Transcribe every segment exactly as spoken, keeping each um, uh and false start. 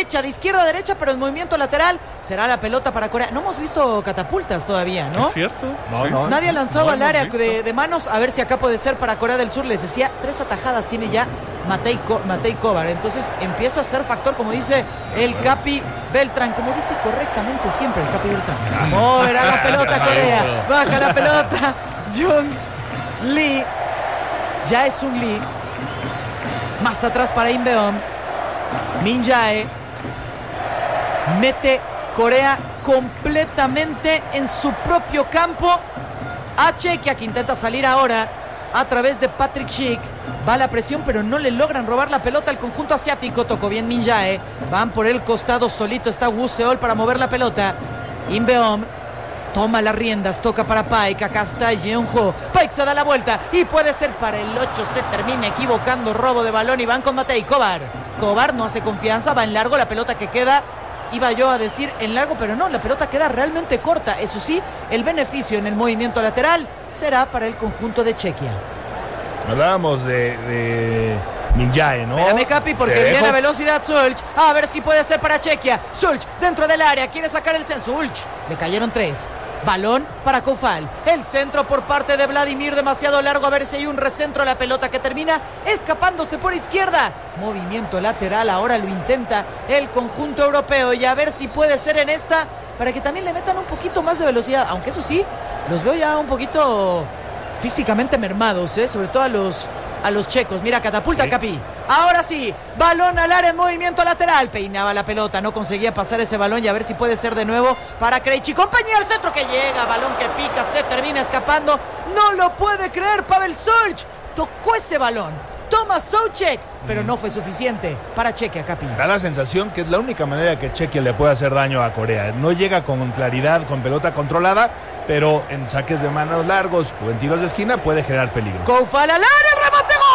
derecha, de izquierda a derecha, pero en movimiento lateral será la pelota para Corea. No hemos visto catapultas todavía, ¿no? ¿Es cierto? No, no. Nadie ha lanzado no al área de, de manos. A ver si acá puede ser para Corea del Sur. Les decía, tres atajadas tiene ya Matej, Matej Kovar. Entonces empieza a ser factor, como dice el Capi Beltrán, como dice correctamente siempre el Capi Beltrán. Moverá la pelota Corea, baja la pelota Jung Lee. Ya es un Lee. Más atrás para Inbeom. Min Jae. Mete Corea completamente en su propio campo a Chequia, que intenta salir ahora a través de Patrick Schick. Va la presión, pero no le logran robar la pelota al conjunto asiático. Tocó bien Min Jae. Van por el costado, solito está Woo Seol para mover la pelota. Inbeom toma las riendas, toca para Paik. Acá está Jeonho. Paik se da la vuelta y puede ser para el ocho. Se termina equivocando, robo de balón y van con Matej Kovar. Kovar no hace confianza, va en largo, la pelota que queda, iba yo a decir en largo, pero no, la pelota queda realmente corta. Eso sí, el beneficio en el movimiento lateral será para el conjunto de Chequia. Hablábamos de, de Min Jae, ¿no? Espérame, Capi, porque viene a velocidad Sulch. A ver si puede ser para Chequia. Sulch dentro del área, quiere sacar el centro. Sulch, le cayeron tres. Balón para Koufal. El centro por parte de Vladimir, demasiado largo. A ver si hay un recentro. La pelota que termina escapándose por izquierda. Movimiento lateral, ahora lo intenta el conjunto europeo. Y a ver si puede ser en esta, para que también le metan un poquito más de velocidad. Aunque eso sí, los veo ya un poquito físicamente mermados, ¿eh? Sobre todo a los, a los checos. Mira, catapulta, ¿sí? Capi. Ahora sí, balón al área en movimiento lateral. Peinaba la pelota, no conseguía pasar ese balón. Y a ver si puede ser de nuevo para Krejci. Compañía al centro que llega, balón que pica, se termina escapando. No lo puede creer Pavel Sulch. Tocó ese balón Tomas Souček, pero no fue suficiente para Chequia, Capi. Da la sensación que es la única manera que Chequia le puede hacer daño a Corea. No llega con claridad, con pelota controlada, pero en saques de manos largos o en tiros de esquina puede generar peligro. Koufal al área, el remate, ¡gol!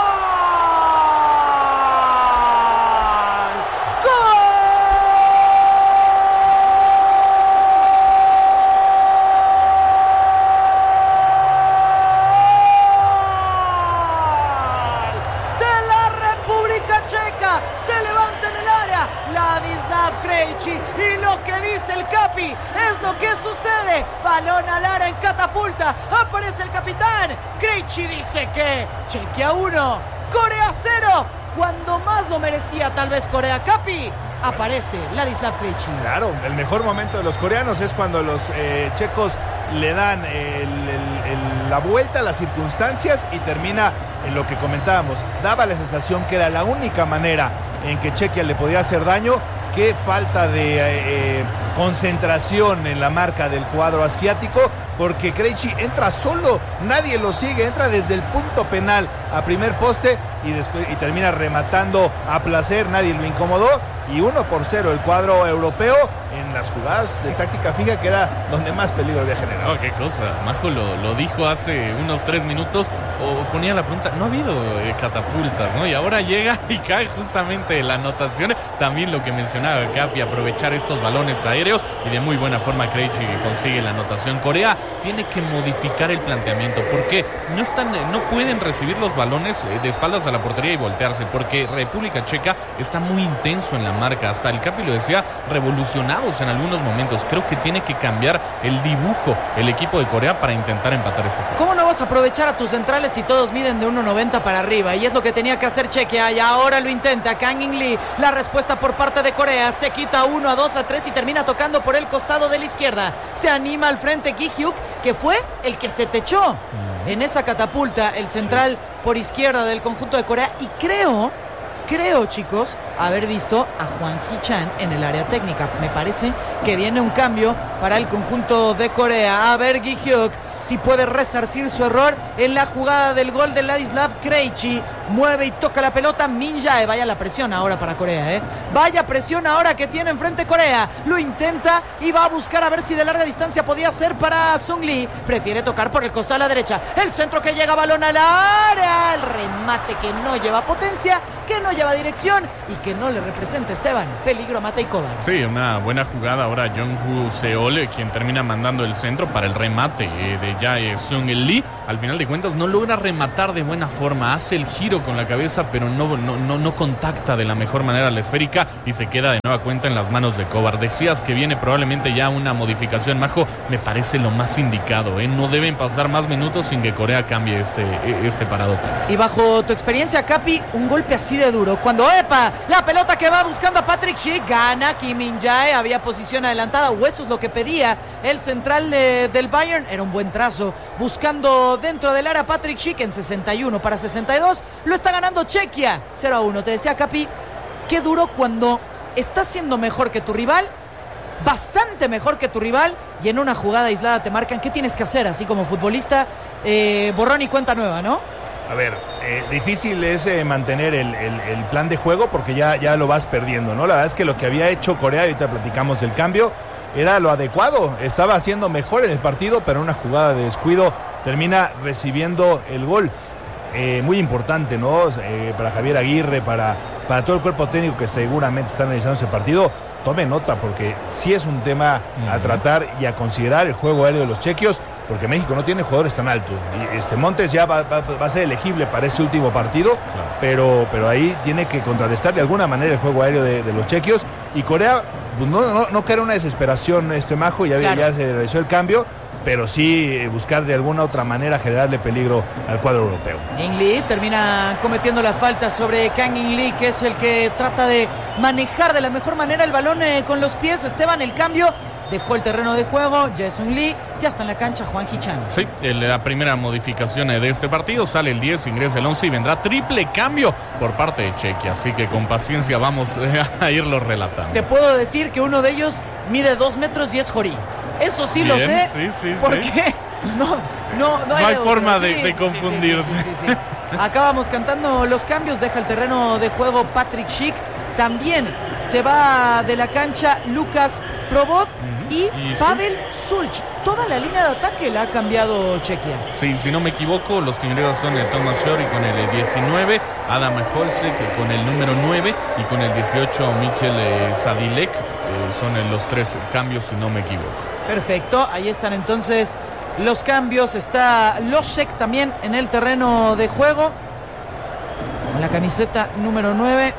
Y lo que dice el Capi es lo que sucede. Balón al área en catapulta. Aparece el capitán. Krejci dice que Chequia uno, Corea cero. Cuando más lo merecía tal vez Corea. Capi, aparece Ladislav Krejci. Claro, el mejor momento de los coreanos es cuando los eh, checos le dan el, el, el, la vuelta a las circunstancias y termina en lo que comentábamos. Daba la sensación que era la única manera en que Chequia le podía hacer daño. Qué falta de eh, concentración en la marca del cuadro asiático, porque Krejci entra solo, nadie lo sigue, entra desde el punto penal a primer poste y después y termina rematando a placer, nadie lo incomodó, y uno por cero el cuadro europeo en las jugadas de táctica fija, que era donde más peligro había generado. Oh, qué cosa, Majo lo, lo dijo hace unos tres minutos, o ponía la pregunta, no ha habido eh, catapultas, ¿no? Y ahora llega y cae justamente la anotación, también lo que mencionaba Capi, aprovechar estos balones aéreos, y de muy buena forma Krejci que consigue la anotación. Corea tiene que modificar el planteamiento, porque no están, no pueden recibir los balones de espaldas a la portería y voltearse, porque República Checa está muy intenso en la marca, hasta el Capi lo decía, revolucionados en algunos momentos. Creo que tiene que cambiar el dibujo el equipo de Corea para intentar empatar este juego. ¿Cómo no vas a aprovechar a tus centrales si todos miden de uno noventa para arriba? Y es lo que tenía que hacer Chequia, y ahora lo intenta Kang In Lee. La respuesta por parte de Corea, se quita uno a dos a tres y termina tocando por el costado de la izquierda. Se anima al frente Gi Hyuk, que fue el que se techó en esa catapulta, el central por izquierda del conjunto de Corea. Y creo, creo chicos, haber visto a Hwang Hee-chan en el área técnica. Me parece que viene un cambio para el conjunto de Corea. A ver Gi Hyuk si puede resarcir su error en la jugada del gol de Ladislav Krejci. Mueve y toca la pelota Min Jae. Vaya la presión ahora para Corea, ¿eh? Vaya presión ahora que tiene enfrente Corea. Lo intenta y va a buscar a ver si de larga distancia podía ser para Sung Lee. Prefiere tocar por el costado a la derecha. El centro que llega, balón al área. El remate que no lleva potencia, que no lleva dirección y que no le representa, Esteban, peligro a Matej Kovar. Sí, una buena jugada ahora Jung-Woo Seol, quien termina mandando el centro para el remate eh, de Jae Sung Lee. Al final de cuentas no logra rematar de buena forma, hace el giro todo con la cabeza, pero no, no, no, no contacta de la mejor manera la esférica y se queda de nueva cuenta en las manos de Kovar. Decías que viene probablemente ya una modificación, Majo, me parece lo más indicado, ¿eh? No deben pasar más minutos sin que Corea cambie este, este parado. Y bajo tu experiencia, Capi, un golpe así de duro, cuando ¡epa! La pelota que va buscando a Patrick Schick, gana Kim Min-jae, había posición adelantada, o eso es lo que pedía el central de, del Bayern, era un buen trazo, buscando dentro del área Patrick Schick en sesenta y uno para sesenta y dos, lo está ganando Chequia, cero a uno. Te decía, Capi, qué duro cuando estás siendo mejor que tu rival, bastante mejor que tu rival, y en una jugada aislada te marcan. ¿Qué tienes que hacer así como futbolista? Eh, borrón y cuenta nueva, ¿no? A ver, eh, difícil es eh, mantener el, el, el plan de juego porque ya, ya lo vas perdiendo, ¿no? La verdad es que lo que había hecho Corea, ahorita platicamos del cambio, era lo adecuado, estaba haciendo mejor en el partido, pero en una jugada de descuido termina recibiendo el gol. Eh, muy importante, ¿no? Eh, para Javier Aguirre, para, para todo el cuerpo técnico que seguramente está analizando ese partido, tome nota porque sí es un tema uh-huh. a tratar y a considerar el juego aéreo de los chequios, porque México no tiene jugadores tan altos. Y este Montes ya va, va, va a ser elegible para ese último partido, claro. pero, pero ahí tiene que contrarrestar de alguna manera el juego aéreo de, de los chequios. Y Corea, pues no, no, no cae en una desesperación, este Majo, ya, claro. ya se realizó el cambio, pero sí buscar de alguna otra manera generarle peligro al cuadro europeo. In Lee termina cometiendo la falta sobre Kang In Lee, que es el que trata de manejar de la mejor manera el balón eh, con los pies. Esteban, el cambio dejó el terreno de juego, Jason Lee, ya está en la cancha Juan Hichan. Sí, la primera modificación de este partido, sale el diez, ingresa el once y vendrá triple cambio por parte de Chequia, así que con paciencia vamos a irlo relatando. Te puedo decir que uno de ellos mide dos metros y es Jorí. Eso sí Bien, lo sé, sí, sí, porque sí. no, no, no, no hay, hay forma sí, de, sí, de sí, confundirse. Sí, sí, sí, sí, sí. Acabamos cantando los cambios, deja el terreno de juego Patrick Schick, también se va de la cancha Lucas Probot uh-huh. y, y Pavel Sulch. Toda la línea de ataque la ha cambiado Chequia. Sí, si no me equivoco, los que ingresan son el Thomas Shore con el diecinueve, Adam Holse con el número nueve y con el dieciocho Michel eh, Sadilek. Eh, son eh, los tres cambios, si no me equivoco. Perfecto, ahí están entonces los cambios. Está Losek también en el terreno de juego con la camiseta número nueve.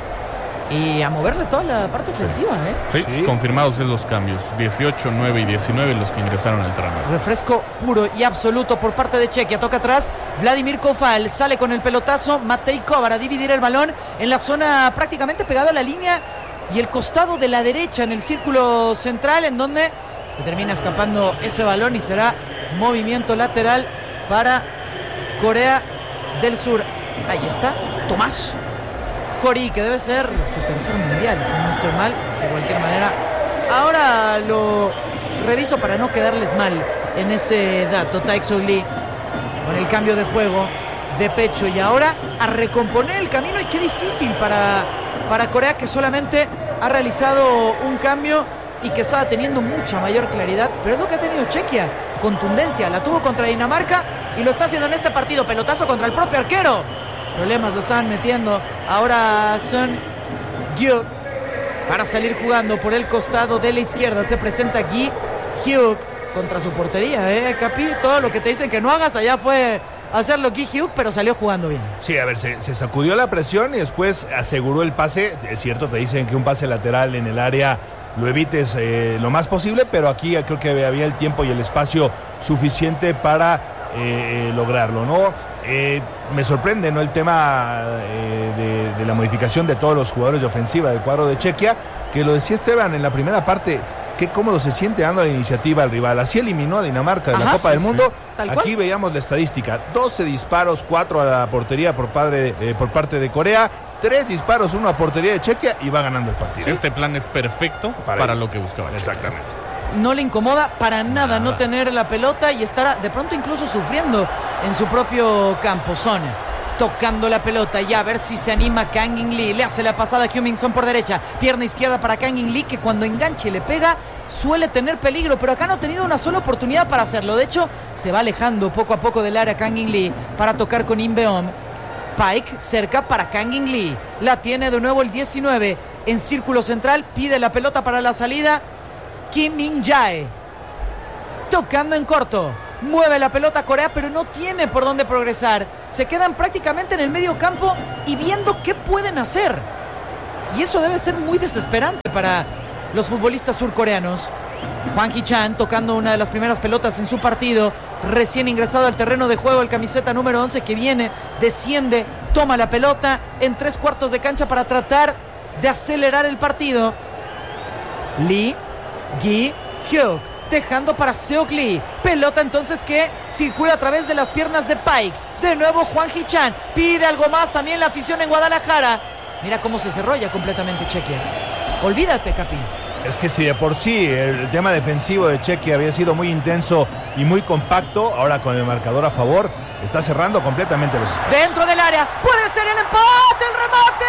Y a moverle toda la parte ofensiva, ¿eh? Sí, sí, confirmados esos cambios. dieciocho, nueve y diecinueve los que ingresaron al terreno. Refresco puro y absoluto por parte de Chequia. Toca atrás, Vladimir Kofal sale con el pelotazo. Matej Kovar a dividir el balón en la zona prácticamente pegado a la línea y el costado de la derecha en el círculo central, en donde se termina escapando ese balón y será movimiento lateral para Corea del Sur. Ahí está, Tomás Jorí, que debe ser su tercer mundial, si no estoy mal, de cualquier manera. Ahora lo reviso para no quedarles mal en ese dato. Tae-Soo Lee con el cambio de juego de pecho y ahora a recomponer el camino, y qué difícil para, para Corea, que solamente ha realizado un cambio y que estaba teniendo mucha mayor claridad, pero es lo que ha tenido Chequia, contundencia, la tuvo contra Dinamarca y lo está haciendo en este partido, pelotazo contra el propio arquero. Problemas lo estaban metiendo. Ahora Son Hyuk para salir jugando por el costado de la izquierda. Se presenta Gi Hyuk contra su portería, ¿eh, Capi? Todo lo que te dicen que no hagas allá fue hacerlo Gi Hyuk, pero salió jugando bien. Sí, a ver, se, se sacudió la presión y después aseguró el pase. Es cierto, te dicen que un pase lateral en el área lo evites eh, lo más posible, pero aquí creo que había el tiempo y el espacio suficiente para eh, lograrlo, ¿no? Eh, me sorprende, ¿no?, el tema eh, de, de la modificación de todos los jugadores de ofensiva del cuadro de Chequia, que lo decía Esteban en la primera parte, qué cómodo se siente dando la iniciativa al rival. Así eliminó a Dinamarca de Ajá, la Copa sí, del Mundo. Sí. Aquí cual. Veíamos la estadística, doce disparos, cuatro a la portería por, padre, eh, por parte de Corea, tres disparos, uno a portería de Chequia, y va ganando el partido. Este plan es perfecto para, para lo que buscaba. Exactamente. No le incomoda para nada, nada no tener la pelota y estar de pronto incluso sufriendo en su propio campo. Son tocando la pelota y a ver si se anima Kang In Lee. Le hace la pasada a Heung Min Son por derecha, pierna izquierda para Kang In Lee, que cuando enganche y le pega suele tener peligro, pero acá no ha tenido una sola oportunidad para hacerlo. De hecho, se va alejando poco a poco del área Kang In Lee para tocar con In Beom. Pike cerca para Kang In Lee, la tiene de nuevo el diecinueve en círculo central, pide la pelota para la salida Kim Min-jae, tocando en corto mueve la pelota Corea, pero no tiene por dónde progresar. Se quedan prácticamente en el medio campo y viendo qué pueden hacer. Y eso debe ser muy desesperante para los futbolistas surcoreanos. Hwang Hee-chan tocando una de las primeras pelotas en su partido, recién ingresado al terreno de juego, el camiseta número once que viene, desciende, toma la pelota en tres cuartos de cancha para tratar de acelerar el partido. Lee Gi-hyuk dejando para Seok Lee, pelota entonces que circula a través de las piernas de Paik. De nuevo Hwang Hee-chan pide algo más, también la afición en Guadalajara. Mira cómo se cerró ya completamente Chequia. Olvídate, Capi. Es que si de por sí el tema defensivo de Chequia había sido muy intenso y muy compacto, ahora con el marcador a favor, está cerrando completamente los espacios. Dentro del área, puede ser el empate, el remate.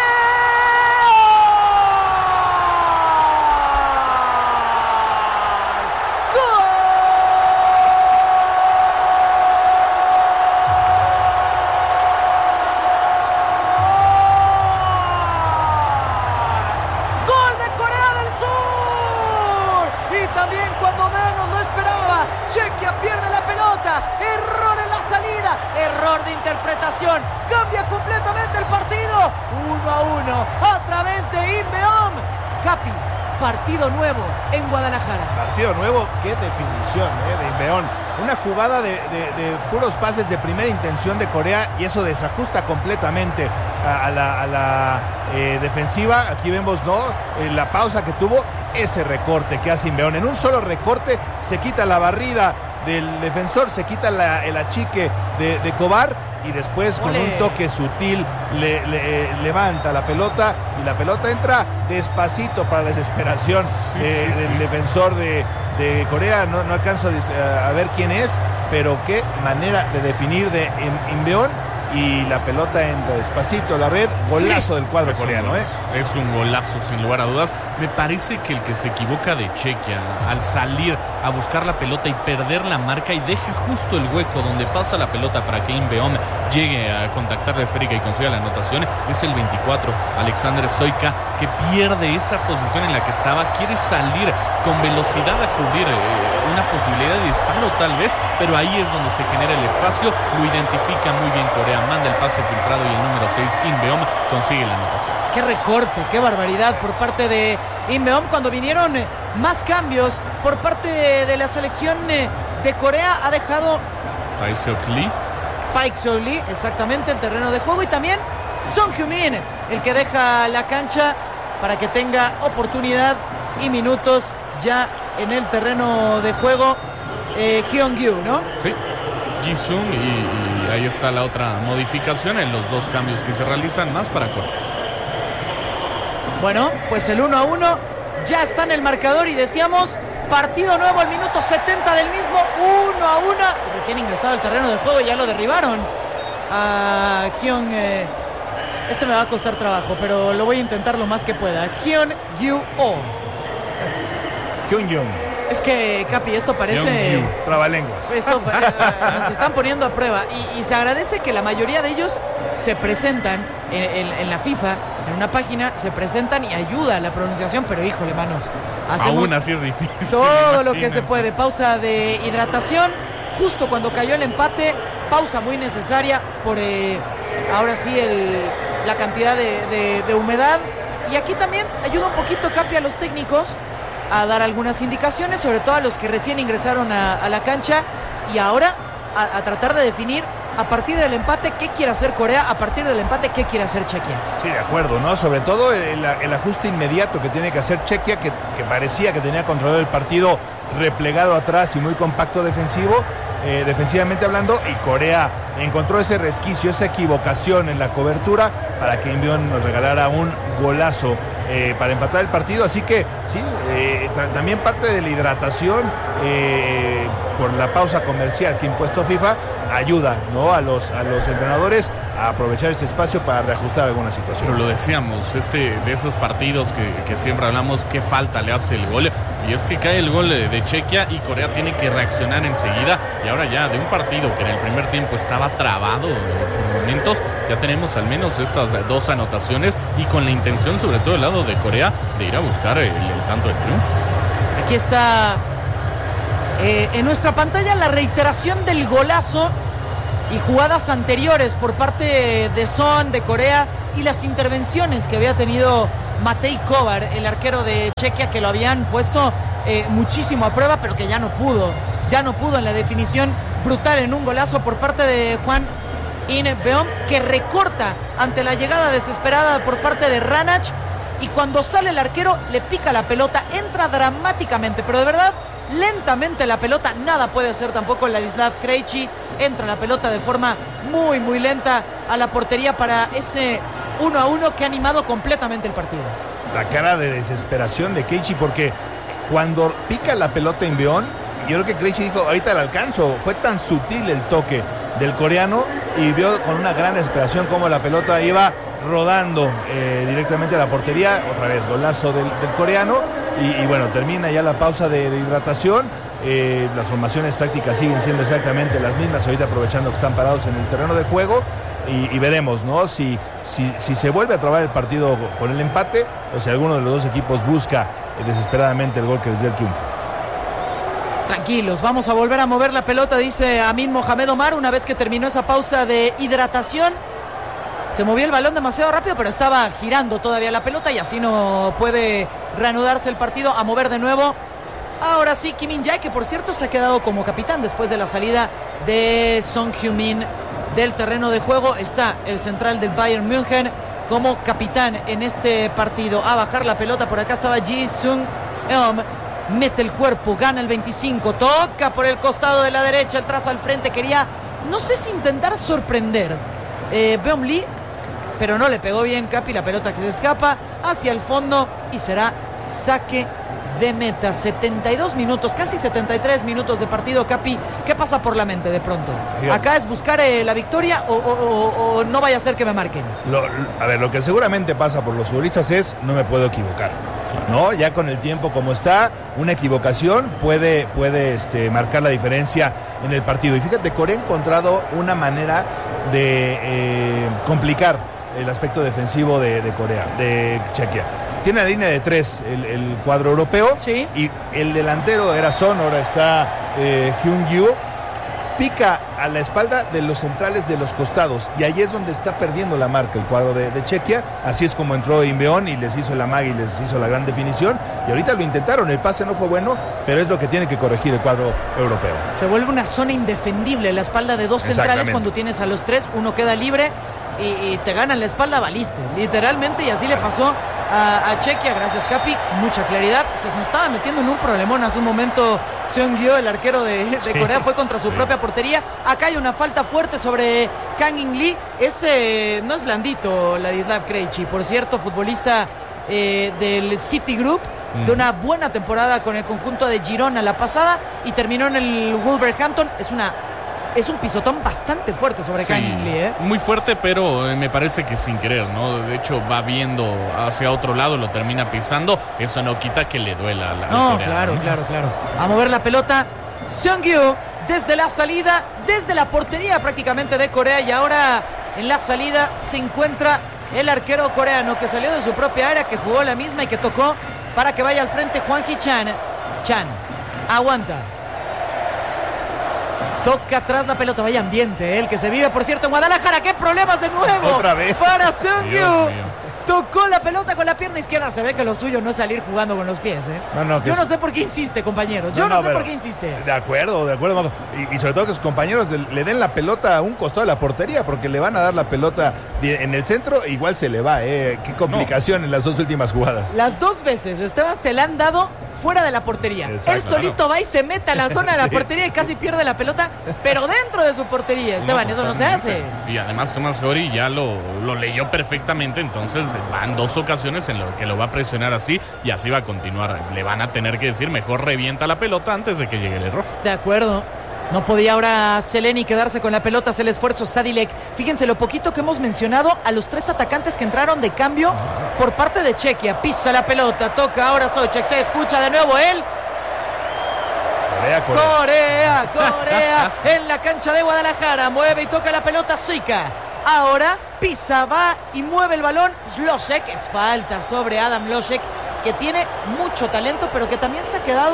Error de interpretación, cambia completamente el partido, uno a uno a través de Inbeom. Capi, partido nuevo en Guadalajara. Partido nuevo, qué definición eh, de Inbeom. Una jugada de, de, de puros pases de primera intención de Corea y eso desajusta completamente a, a la, a la eh, defensiva. Aquí vemos, ¿no? Eh, la pausa que tuvo, ese recorte que hace Inbeom. En un solo recorte se quita la barrida del defensor, se quita la, el achique de, de Cobar y después con ¡Ole! Un toque sutil le, le, eh, levanta la pelota y la pelota entra despacito para la desesperación sí, eh, sí, del sí. defensor de, de Corea. No, no alcanzo a, a ver quién es, pero qué manera de definir de Inbeom. Y la pelota entra despacito a la red. Golazo sí. del cuadro es coreano, un, ¿eh? Es un golazo, sin lugar a dudas. Me parece que el que se equivoca de Chequia al salir a buscar la pelota y perder la marca y deja justo el hueco donde pasa la pelota para que Inbeom llegue a contactar la esférica y consiga la anotación es el veinticuatro, Alexander Soyka, que pierde esa posición en la que estaba, quiere salir con velocidad a cubrir eh, una posibilidad de disparo tal vez, pero ahí es donde se genera el espacio, lo identifica muy bien Corea, manda el pase filtrado y el número seis, Inbeom, consigue la anotación. Qué recorte, qué barbaridad por parte de Inbeom cuando vinieron eh, más cambios por parte de, de la selección eh, de Corea. Ha dejado Paik Seok Lee. Paik Seok Lee, exactamente, el terreno de juego, y también Son Heung-min, el que deja la cancha para que tenga oportunidad y minutos ya en el terreno de juego. eh, Hyun-gyu, ¿no? Sí, Jisung y, y ahí está la otra modificación en los dos cambios que se realizan más para Corea. Bueno, pues el uno a uno ya está en el marcador y decíamos partido nuevo al minuto setenta del mismo, uno a uno. Recién ingresado al terreno del juego ya lo derribaron a Hyun. Eh, este me va a costar trabajo, pero lo voy a intentar lo más que pueda. Hyun-gyu-oh. Hyun-gyu. Es que, Capi, esto parece... Trabalenguas. Esto eh, nos están poniendo a prueba. Y, y se agradece que la mayoría de ellos se presentan en, en, en la FIFA, en una página, se presentan y ayuda a la pronunciación, pero híjole, manos, hacemos aún así es difícil. todo lo que se puede. Pausa de hidratación, justo cuando cayó el empate, pausa muy necesaria por eh, ahora sí el, la cantidad de, de, de humedad. Y aquí también ayuda un poquito, Capi, a los técnicos a dar algunas indicaciones, sobre todo a los que recién ingresaron a, a la cancha, y ahora a, a tratar de definir a partir del empate qué quiere hacer Corea, a partir del empate qué quiere hacer Chequia. Sí, de acuerdo, ¿no? Sobre todo el, el ajuste inmediato que tiene que hacer Chequia, que, que parecía que tenía controlado el partido replegado atrás y muy compacto defensivo, eh, defensivamente hablando, y Corea encontró ese resquicio, esa equivocación en la cobertura para que Inbeom nos regalara un golazo eh, para empatar el partido. Así que sí, eh, t- también parte de la hidratación eh, por la pausa comercial que ha impuesto FIFA ayuda, ¿no?, a los, a los entrenadores a aprovechar este espacio para reajustar alguna situación. Pero lo decíamos, este de esos partidos que, que siempre hablamos, qué falta le hace el gol. Y es que cae el gol de, de Chequia y Corea tiene que reaccionar enseguida. Y ahora ya de un partido que en el primer tiempo estaba trabado eh, por momentos, ya tenemos al menos estas dos anotaciones y con la intención, sobre todo del lado de Corea, de ir a buscar el, el tanto de triunfo. Aquí está Eh, en nuestra pantalla la reiteración del golazo y jugadas anteriores por parte de Son, de Corea, y las intervenciones que había tenido Matej Kovar, el arquero de Chequia, que lo habían puesto eh, muchísimo a prueba, pero que ya no pudo, ya no pudo en la definición brutal en un golazo por parte de Hwang In-beom, que recorta ante la llegada desesperada por parte de Ranach, y cuando sale el arquero le pica la pelota, entra dramáticamente, pero de verdad lentamente la pelota, nada puede hacer tampoco Ladislav Krejci, entra la pelota de forma muy muy lenta a la portería para ese uno a uno que ha animado completamente el partido. La cara de desesperación de Krejci, porque cuando pica la pelota In-beom, yo creo que Krejci dijo, ahorita la alcanzo, fue tan sutil el toque del coreano y vio con una gran desesperación cómo la pelota iba rodando eh, directamente a la portería. Otra vez golazo del, del coreano y, y bueno, termina ya la pausa de, de hidratación. Eh, las formaciones tácticas siguen siendo exactamente las mismas, ahorita aprovechando que están parados en el terreno de juego, y, y veremos, ¿no? Si, si, si se vuelve a trabar el partido con el empate o si alguno de los dos equipos busca eh, desesperadamente el gol que les dé el triunfo. Tranquilos, vamos a volver a mover la pelota, dice Amin Mohamed Omar, una vez que terminó esa pausa de hidratación. Se movió el balón demasiado rápido, pero estaba girando todavía la pelota y así no puede reanudarse el partido. A mover de nuevo. Ahora sí, Kim In-jae, que por cierto se ha quedado como capitán después de la salida de Son Heung-min del terreno de juego. Está el central del Bayern München como capitán en este partido. A bajar la pelota, por acá estaba Ji Sung-eom. Mete el cuerpo, gana el veinticinco, toca por el costado de la derecha, el trazo al frente, quería, no sé si intentar sorprender eh, Beom Lee, pero no le pegó bien Capi, la pelota que se escapa hacia el fondo y será saque de meta. setenta y dos minutos, casi setenta y tres minutos de partido, Capi. ¿Qué pasa por la mente de pronto? ¿Acá es buscar eh, la victoria o, o, o, o no vaya a ser que me marquen? Lo, a ver, lo que seguramente pasa por los futbolistas es no me puedo equivocar, ¿no? Ya con el tiempo como está, una equivocación puede, puede este, marcar la diferencia en el partido. Y fíjate, Corea ha encontrado una manera de eh, complicar el aspecto defensivo de, de Corea, de Chequia. Tiene la línea de tres el, el cuadro europeo, sí, y el delantero era Son, ahora está eh, Hyun-gyu, pica a la espalda de los centrales de los costados y ahí es donde está perdiendo la marca el cuadro de, de Chequia. Así es como entró In-beom y les hizo la magia y les hizo la gran definición, y ahorita lo intentaron, el pase no fue bueno, pero es lo que tiene que corregir el cuadro europeo. Se vuelve una zona indefendible la espalda de dos centrales cuando tienes a los tres, uno queda libre y, y te ganan la espalda, valiste, literalmente, y así le pasó a, a Chequia. Gracias, Capi, mucha claridad. Se nos estaba metiendo en un problemón hace un momento Seung-gyo, el arquero de, de sí. Corea, fue contra su sí. propia portería. Acá hay una falta fuerte sobre Kang In-lee. Ese no es blandito, Ladislav Krejci, por cierto, futbolista eh, del City Group, mm. de una buena temporada con el conjunto de Girona la pasada y terminó en el Wolverhampton. Es una Es un pisotón bastante fuerte sobre sí, Kang In-lee, ¿eh? Muy fuerte, pero me parece que sin querer, ¿no? De hecho, va viendo hacia otro lado, lo termina pisando. Eso no quita que le duela a la No, coreana, claro, ¿no? claro, claro. A mover la pelota, Seung-gyu desde la salida, desde la portería prácticamente de Corea, y ahora en la salida se encuentra el arquero coreano que salió de su propia área, que jugó la misma y que tocó para que vaya al frente Hwang Hee-chan. Chan, aguanta. Toca atrás la pelota, vaya ambiente, ¿eh? El que se vive, por cierto, en Guadalajara. ¡Qué problemas de nuevo! Otra vez. Para Seung-gyu. Tocó la pelota con la pierna izquierda. Se ve que lo suyo no es salir jugando con los pies, ¿eh? No, no, Yo no sé por qué insiste, compañeros. Yo no, no, no sé por qué insiste. De acuerdo, de acuerdo. Y, y sobre todo que sus compañeros le den la pelota a un costado de la portería, porque le van a dar la pelota en el centro, igual se le va, ¿eh? Qué complicación no. en las dos últimas jugadas. Las dos veces Esteban se la han dado fuera de la portería. Exacto, Él solito claro. va y se mete a la zona de la sí. portería y casi pierde la pelota, pero dentro de su portería. Esteban, no, eso no se hace. Y además Tomás Fiori ya lo, lo leyó perfectamente, entonces van dos ocasiones en lo que lo va a presionar así y así va a continuar. Le van a tener que decir, mejor revienta la pelota antes de que llegue el error. De acuerdo. No podía ahora Seleni quedarse con la pelota, hace el esfuerzo Sadilek. Fíjense lo poquito que hemos mencionado a los tres atacantes que entraron de cambio por parte de Chequia. Pisa la pelota, toca ahora Souček, se escucha de nuevo él. Corea, Corea, Corea, Corea en la cancha de Guadalajara, mueve y toca la pelota Suica. Ahora pisa, va y mueve el balón Losek. Es falta sobre Adam Losek, que tiene mucho talento, pero que también se ha quedado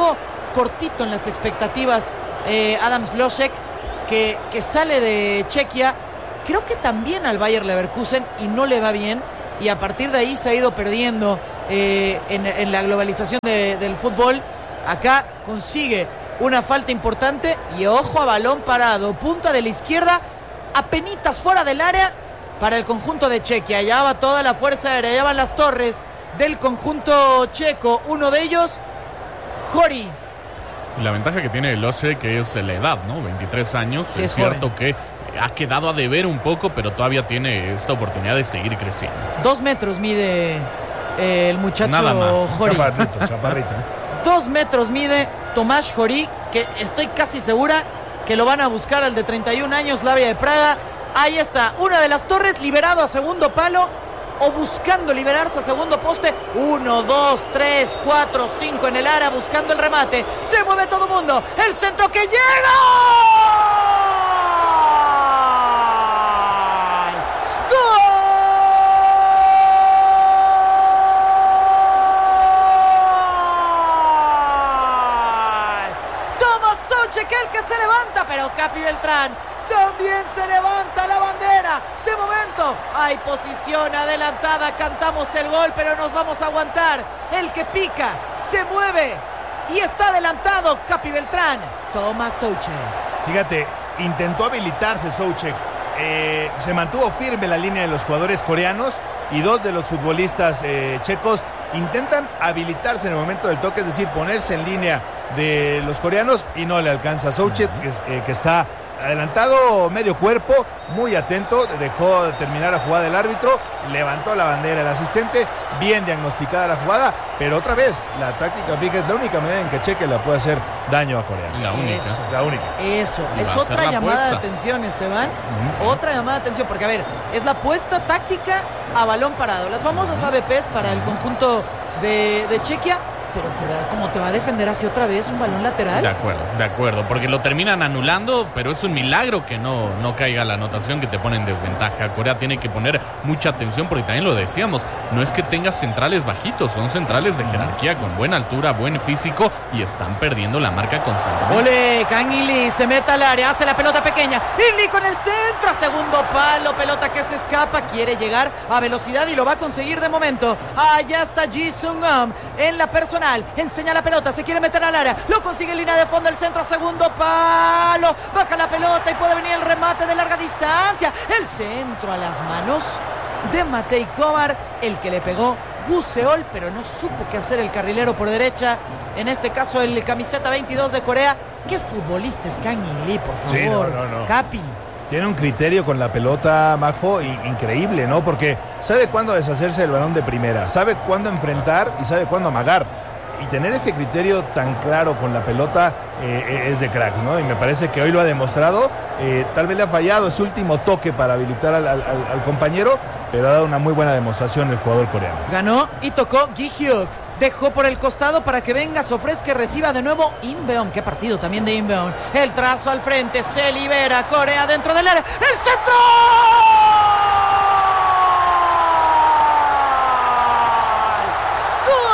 cortito en las expectativas eh, Adams Losek, que, que sale de Chequia, creo que también al Bayer Leverkusen y no le va bien, y a partir de ahí se ha ido perdiendo eh, en, en la globalización de, del fútbol. Acá consigue una falta importante y ojo a balón parado, punta de la izquierda, apenitas fuera del área para el conjunto de Chequia. Allá va toda la fuerza aérea, allá van las torres del conjunto checo, uno de ellos, Jori. La ventaja que tiene Losek, que es la edad, ¿no? veintitrés años, Sí, es, es cierto joven. que ha quedado a deber un poco, pero todavía tiene esta oportunidad de seguir creciendo. Dos metros mide eh, el muchacho Nada más. Jori. Chaparrito, chaparrito. Dos metros mide Tomás Jori, que estoy casi segura que lo van a buscar al de treinta y un años, Slavia de Praga. Ahí está, una de las torres, liberado a segundo palo o buscando liberarse a segundo poste. Uno, dos, tres, cuatro, cinco en el área buscando el remate. Se mueve todo el mundo. El centro que llega. ¡Gol! Tomas Souček, el que se levanta, pero Capi Beltrán también se levanta la bandera. De momento hay posición adelantada, cantamos el gol, pero nos vamos a aguantar. El que pica, se mueve y está adelantado Capi Beltrán. Toma Souček. Fíjate, intentó habilitarse Souček. Eh, se mantuvo firme la línea de los jugadores coreanos y dos de los futbolistas eh, checos intentan habilitarse en el momento del toque, es decir, ponerse en línea de los coreanos y no le alcanza a Souček, que, eh, que está adelantado medio cuerpo, muy atento, dejó de terminar la jugada del árbitro, levantó la bandera el asistente, bien diagnosticada la jugada, pero otra vez, la táctica fija es la única manera en que Cheque le puede hacer daño a Corea. La única. Eso. La única. Eso, Y es va a ser otra la llamada apuesta. de atención, Esteban. Uh-huh. Otra llamada de atención, porque a ver, es la apuesta táctica a balón parado. Las famosas A B Ps para el conjunto de, de Chequia. Pero Corea, ¿cómo te va a defender así otra vez un balón lateral? De acuerdo, de acuerdo, porque lo terminan anulando, pero es un milagro que no, no caiga la anotación, que te pone en desventaja. Corea tiene que poner mucha atención, porque también lo decíamos, no es que tenga centrales bajitos, son centrales de jerarquía con buena altura, buen físico, y están perdiendo la marca constantemente. Ole, Kang In-lee se mete al área, hace la pelota pequeña. In-lee con el centro, a segundo palo, pelota que se escapa, quiere llegar a velocidad y lo va a conseguir de momento. Allá está Ji Sung-um en la personal, enseña la pelota, se quiere meter al área, lo consigue en línea de fondo, el centro a segundo palo, baja la pelota y puede venir el remate de larga distancia. El centro a las manos de Matej Kovar, el que le pegó Buseol, pero no supo qué hacer el carrilero por derecha, en este caso el camiseta veintidós de Corea. ¿Qué futbolista es Kang In-lee, por favor? Sí, no, no, no. Capi. Tiene un criterio con la pelota, Majo, y, increíble, ¿no? Porque sabe cuándo deshacerse del balón de primera, sabe cuándo enfrentar y sabe cuándo amagar. Y tener ese criterio tan claro con la pelota eh, es de crack, ¿no? Y me parece que hoy lo ha demostrado. Eh, tal vez le ha fallado ese último toque para habilitar al, al, al compañero, pero ha dado una muy buena demostración el jugador coreano. Ganó y tocó Gi Hyuk. Dejó por el costado para que venga, se ofrezca y reciba de nuevo Inbeon. Qué partido también de Inbeon. El trazo al frente, se libera Corea dentro del área. ¡El centro!